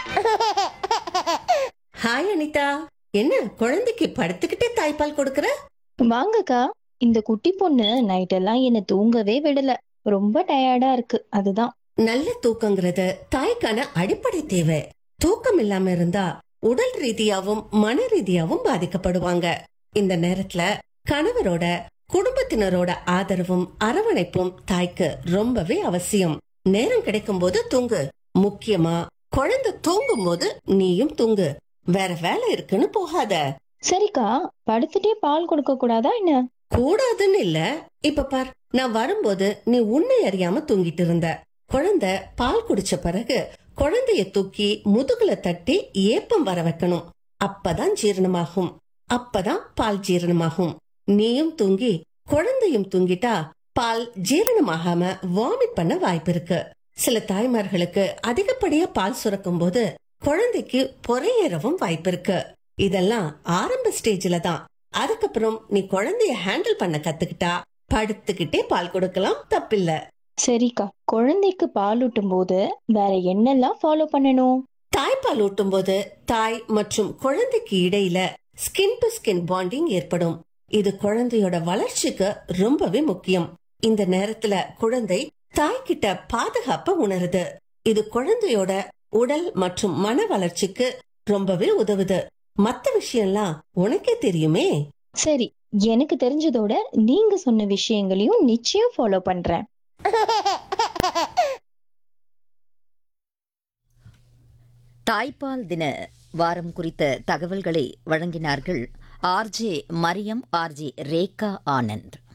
Hi Anitha, என்ன குழந்தைக்கு படுத்துக்கிட்டே தாய்ப்பால் கொடுக்கற? வாங்கக்கா. இந்த குட்டி பொண்ணு நைட் எல்லாம் என்ன தூங்கவே விடல. ரொம்ப டயர்டா இருக்கு, அதுதான். நல்ல தூக்கங்கிறது தாய்க்கான அடிப்படை தேவை. தூக்கம் இல்லாம இருந்தா உடல் ரீதியாவும் மன ரீதியாவும் பாதிக்கப்படுவாங்க. இந்த நேரத்துல கணவரோட குடும்பத்தினரோட ஆதரவும் அரவணைப்பும் தாய்க்கு ரொம்பவே அவசியம். நேரம் கிடைக்கும் போது தூங்கு. முக்கியமா குழந்தை தூங்கும் போது நீயும் தூங்கு. வேற வேலை இருக்குன்னு போகாத. சரிக்கா, படுத்துட்டே பால் கொடுக்க கூடாதா என்ன? கூடாதுன்னு இல்ல. இப்ப பார், நான் வரும்போது நீ உன்னை அறியாம தூங்கிட்டு இருந்த. குழந்தை பால் குடிச்ச பிறகு குழந்தைய தூக்கி முதுகுல தட்டி ஏப்பம் வர வைக்கணும். அப்பதான் ஜீரணமாகும். அப்பதான் பால் ஜீரணமாகும். நீயும் தூங்கி குழந்தையும் தூங்கிட்டா பால் ஜீரணமாகாம வாமிட் பண்ண வாய்ப்பு இருக்கு. சில தாய்மார்களுக்கு அதிகப்படியா பால் சுரக்கும் போது குழந்தைக்கு பொறையேறவும் வாய்ப்பு இருக்கு. இதெல்லாம் ஆரம்ப ஸ்டேஜ்ல தான். அதுக்கப்புறம் நீ குழந்தைய ஹேண்டில் பண்ண கத்துக்கிட்டா படுத்துக்கிட்டே பால் கொடுக்கலாம், தப்பில்ல. சரிக்கா, குழந்தைக்கு பால் ஊட்டும் போது வேற என்னெல்லாம் ஃபாலோ பண்ணணும்? தாய்ப்பால் ஊட்டும் போது தாய் மற்றும் குழந்தைக்கு இடையில ஸ்கின் டு ஸ்கின் பாண்டிங் ஏற்படும். இது குழந்தையோட வளர்ச்சிக்கு ரொம்பவே முக்கியம். இந்த நேரத்துல குழந்தை தாய்கிட்ட பாதுகாப்ப உணருது. இது குழந்தையோட உடல் மற்றும் மன வளர்ச்சிக்கு ரொம்பவே உதவுது. மத்த விஷயம்லாம் உனக்கே தெரியுமே. சரி, எனக்கு தெரிஞ்சதோட நீங்க சொன்ன விஷயங்களையும் நிச்சயம் ஃபாலோ பண்றேன். தாய்ப்பால் தின வாரம் குறித்த தகவல்களை வழங்கினார்கள் ஆர்ஜே மரியம், ஆர்ஜே ரேகா ஆனந்த்.